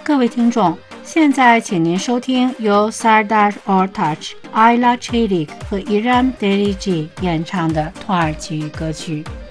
各位听众，现在请您收听由 Sardar Ortaç、Ayla Çelik 和 İrem Derici 演唱的土耳其语歌曲。